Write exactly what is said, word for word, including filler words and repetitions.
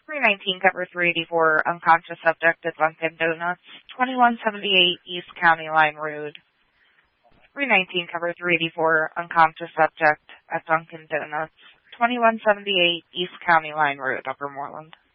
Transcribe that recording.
three nineteen cover three eighty-four, unconscious subject at Dunkin' Donuts, twenty-one seventy-eight East County Line Road. three nineteen cover three eighty-four, unconscious subject at Dunkin' Donuts, twenty-one seventy-eight East County Line Road, Upper Moreland.